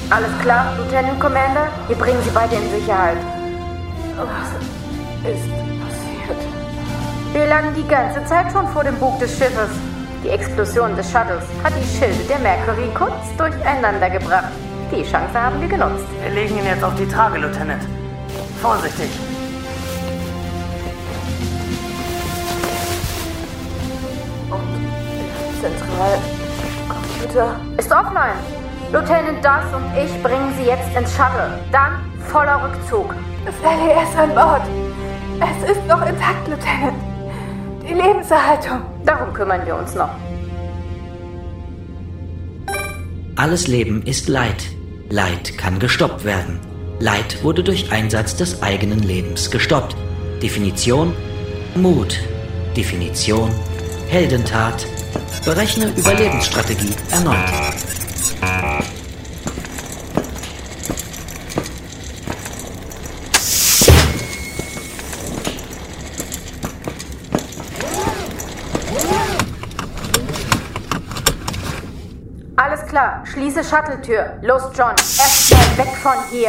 Alles klar, Lieutenant Commander? Wir bringen Sie beide in Sicherheit. Was ist passiert? Wir lagen die ganze Zeit schon vor dem Bug des Schiffes. Die Explosion des Shuttles hat die Schilde der Mercury kurz durcheinander gebracht. Die Chance haben wir genutzt. Wir legen ihn jetzt auf die Trage, Lieutenant. Vorsichtig. Und der Zentralcomputer Ist offline. Lieutenant Duss und ich bringen Sie jetzt ins Shuttle. Dann voller Rückzug. Das LES an Bord. Es ist noch intakt, Lieutenant. Die Lebenserhaltung. Darum kümmern wir uns noch. Alles Leben ist Leid. Leid kann gestoppt werden. Leid wurde durch Einsatz des eigenen Lebens gestoppt. Definition: Mut. Definition: Heldentat. Berechne Überlebensstrategie erneut. Alles klar, schließe Shuttle-Tür. Los, John, erst weg von hier.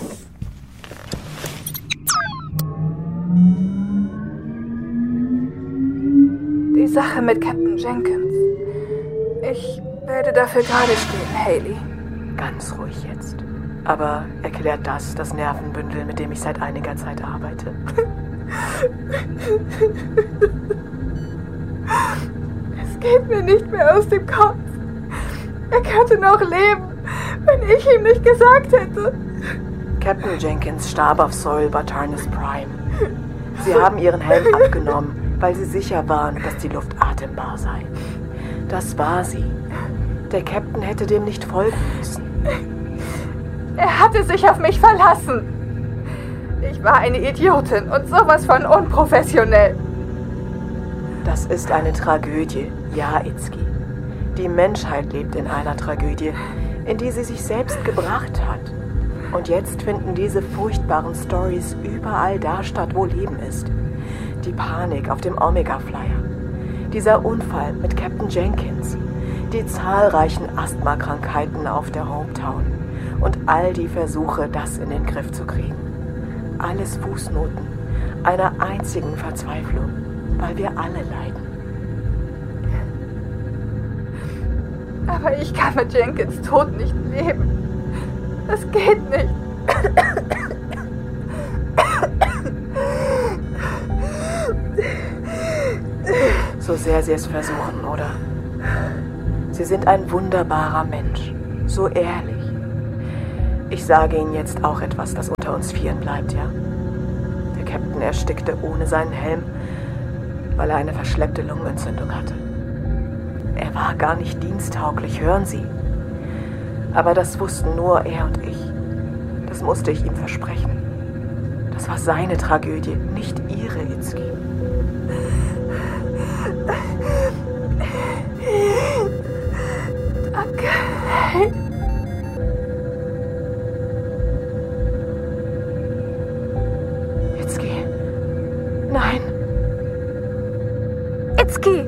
Die Sache mit Captain Jenkins. Ich werde dafür gerade stehen, Hayley. Ganz ruhig jetzt. Aber erklärt das Nervenbündel, mit dem ich seit einiger Zeit arbeite. Es geht mir nicht mehr aus dem Kopf. Er könnte noch leben, wenn ich ihm nicht gesagt hätte. Captain Jenkins starb auf Soil Batarnis Prime. Sie haben ihren Helm abgenommen, weil sie sicher waren, dass die Luft atembar sei. Das war sie. Der Captain hätte dem nicht folgen müssen. Er hatte sich auf mich verlassen. Ich war eine Idiotin und sowas von unprofessionell. Das ist eine Tragödie, ja, Itzky. Die Menschheit lebt in einer Tragödie, in die sie sich selbst gebracht hat. Und jetzt finden diese furchtbaren Stories überall da statt, wo Leben ist. Die Panik auf dem Omega-Flyer. Dieser Unfall mit Captain Jenkins. Die zahlreichen Asthmakrankheiten auf der Hometown. Und all die Versuche, das in den Griff zu kriegen. Alles Fußnoten einer einzigen Verzweiflung, weil wir alle leiden. Aber ich kann mit Jenkins Tod nicht leben. Das geht nicht. So sehr Sie es versuchen, oder? Sie sind ein wunderbarer Mensch. So ehrlich. Ich sage Ihnen jetzt auch etwas, das unter uns Vieren bleibt, ja? Der Captain erstickte ohne seinen Helm, weil er eine verschleppte Lungenentzündung hatte. Er war gar nicht diensttauglich, hören Sie. Aber das wussten nur er und ich. Das musste ich ihm versprechen. Das war seine Tragödie, nicht Ihre, Itzky. Danke. Itzky. Nein. Itzky!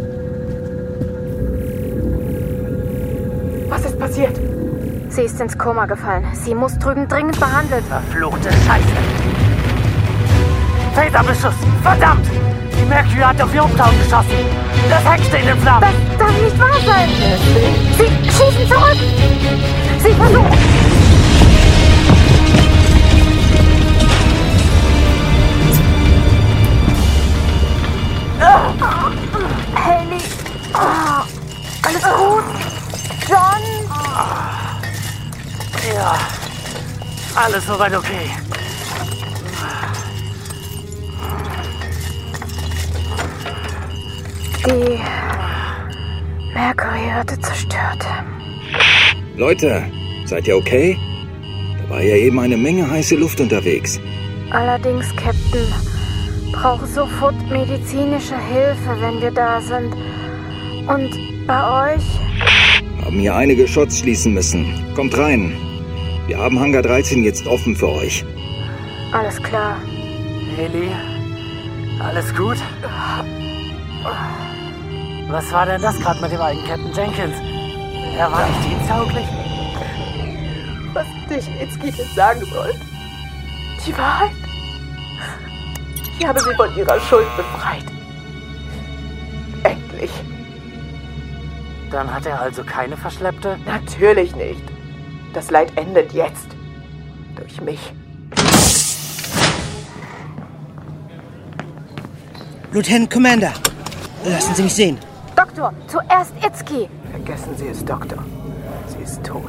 Was ist passiert? Sie ist ins Koma gefallen. Sie muss drüben dringend behandelt. Verfluchte Scheiße. Phaserbeschuss. Verdammt! Die Mercury hat auf ihr Umtauchen geschossen. Das Heck steht in Flammen. Das darf nicht wahr sein. Sie schießen zurück. Sie versuchen... Hayley. Alles gut? John? Ja, alles soweit okay. Die Mercury wurde zerstört. Leute, seid ihr okay? Da war ja eben eine Menge heiße Luft unterwegs. Allerdings, Captain, brauche sofort medizinische Hilfe, wenn wir da sind. Und bei euch? Haben hier einige Shots schließen müssen. Kommt rein. Wir haben Hangar 13 jetzt offen für euch. Alles klar. Hayley, alles gut? Was war denn das gerade mit dem alten Captain Jenkins? Er war nicht diensttauglich? was dich Itzki denn sagen wollte. Die Wahrheit. Ich habe sie von ihrer Schuld befreit. Endlich. Dann hat er also keine Verschleppte? Natürlich nicht. Das Leid endet jetzt. Durch mich. Lieutenant Commander, lassen Sie mich sehen. Doktor, zuerst Itzki. Vergessen Sie es, Doktor. Sie ist tot.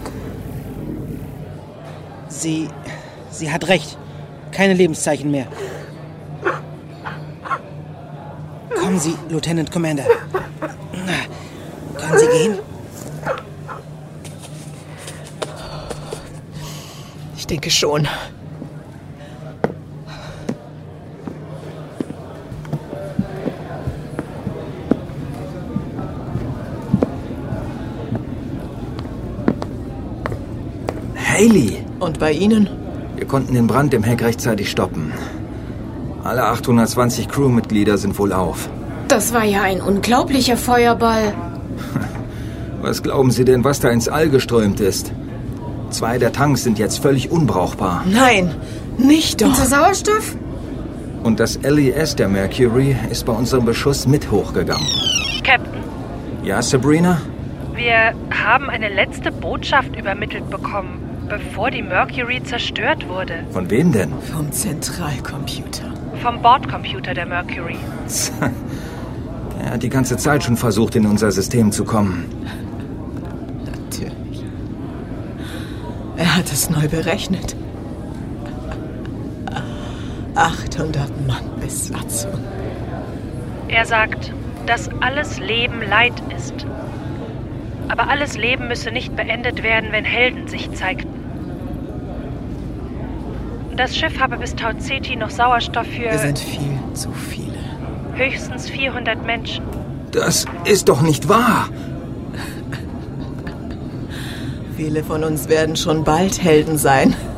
Sie hat recht. Keine Lebenszeichen mehr. Kommen Sie, Lieutenant Commander. Können Sie gehen? Ich denke schon. Hayley! Und bei Ihnen? Wir konnten den Brand im Heck rechtzeitig stoppen. Alle 820 Crewmitglieder sind wohlauf. Das war ja ein unglaublicher Feuerball. Was glauben Sie denn, was da ins All geströmt ist? 2 der Tanks sind jetzt völlig unbrauchbar. Nein, nicht doch. Unser Sauerstoff? Und das LES der Mercury ist bei unserem Beschuss mit hochgegangen. Captain, Ja, Sabrina? wir haben eine letzte Botschaft übermittelt bekommen, bevor die Mercury zerstört wurde. Von wem denn? Vom Zentralcomputer. Vom Bordcomputer der Mercury. Er hat die ganze Zeit schon versucht, in unser System zu kommen. Natürlich. Er hat es neu berechnet. 800 Mann Besatzung. Er sagt, dass alles Leben Leid ist. Aber alles Leben müsse nicht beendet werden, wenn Helden sich zeigten. Das Schiff habe bis Tau Ceti noch Sauerstoff für Wir sind viel zu viele. höchstens 400 Menschen. Das ist doch nicht wahr! Viele von uns werden schon bald Helden sein.